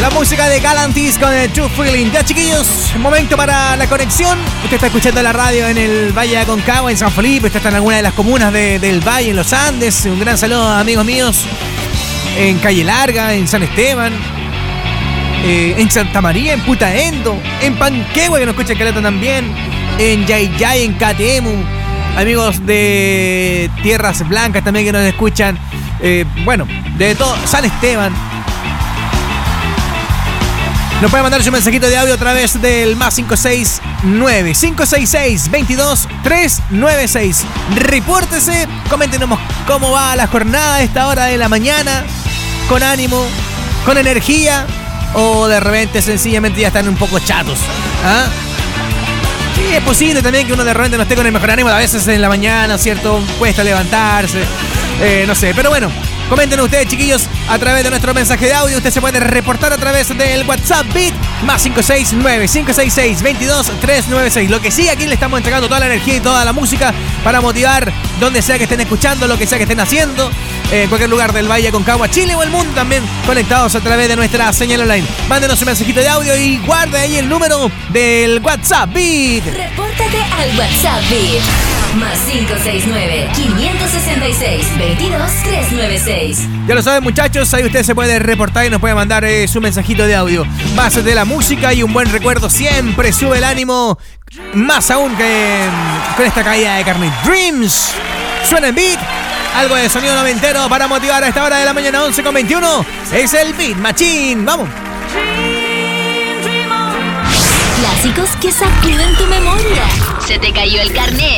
La música de Galantis con el True Feeling. Ya, chiquillos, momento para la conexión. Usted está escuchando la radio en el Valle de Aconcagua, en San Felipe. Usted está en alguna de las comunas del Valle, en los Andes. Un gran saludo a amigos míos en Calle Larga, en San Esteban, en Santa María, en Putaendo, en Panquehue, que nos escucha Caleta también, en Yayay, en Catemu. Amigos de Tierras Blancas también que nos escuchan. Bueno, de todo, San Esteban. Nos puede mandar su mensajito de audio a través del más 569-566-22-396. Repórtese, coméntenos cómo va la jornada a esta hora de la mañana, con ánimo, con energía, o de repente sencillamente ya están un poco chatos. ¿Ah? Sí, es posible también que uno de repente no esté con el mejor ánimo, a veces en la mañana, ¿cierto? Cuesta levantarse, no sé, pero bueno. Coméntenos ustedes, chiquillos, a través de nuestro mensaje de audio. Usted se puede reportar a través del WhatsApp Beat más 569-566-22-396. Lo que sí, aquí le estamos entregando toda la energía y toda la música para motivar donde sea que estén escuchando, lo que sea que estén haciendo, en cualquier lugar del Valle Aconcagua, Chile o el mundo también, conectados a través de nuestra señal online. Mándenos un mensajito de audio y guarde ahí el número del WhatsApp Beat. Repórtate al WhatsApp Beat más 569-566-22-396. Ya lo saben, muchachos, ahí usted se puede reportar y nos puede mandar su mensajito de audio. Más de la música y un buen recuerdo siempre sube el ánimo, más aún que con esta caída de carne. Dreams suena en Beat, algo de sonido noventero para motivar a esta hora de la mañana, 11:21. Es el Beat Machine, vamos. Clásicos que sacuden tu memoria. Se te cayó el carnet.